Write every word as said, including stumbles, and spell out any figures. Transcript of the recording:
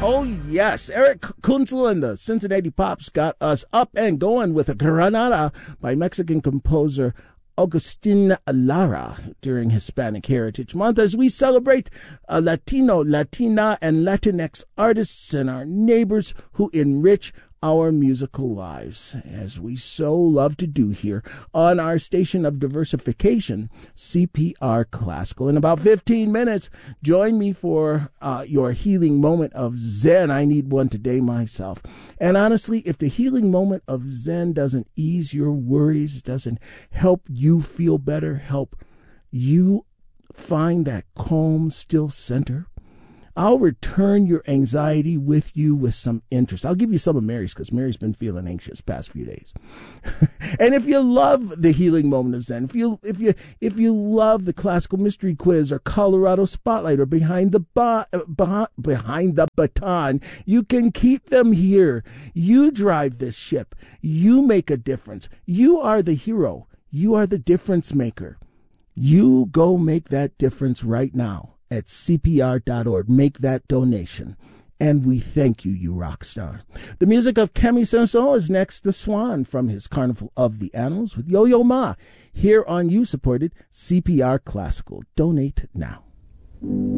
Oh, yes. Eric Kunzel and the Cincinnati Pops got us up and going with a Granada by Mexican composer Agustin Lara during Hispanic Heritage Month as we celebrate uh, Latino, Latina, and Latinx artists and our neighbors who enrich our musical lives, as we so love to do here on our station of diversification, C P R Classical. In about fifteen minutes, join me for uh, your healing moment of Zen. I need one today myself. And honestly, if the healing moment of Zen doesn't ease your worries, doesn't help you feel better, help you find that calm, still center, I'll return your anxiety with you with some interest. I'll give you some of Mary's because Mary's been feeling anxious past few days. And if you love the healing moment of Zen, if you if you if you love the classical mystery quiz or Colorado Spotlight or behind the ba- behind, behind the baton, you can keep them here. You drive this ship. You make a difference. You are the hero. You are the difference maker. You go make that difference right now at C P R dot org. Make that donation. And we thank you, you rock star. The music of Camille Saint-Saëns is next. The Swan from his Carnival of the Animals with Yo-Yo Ma here on you-supported C P R Classical. Donate now.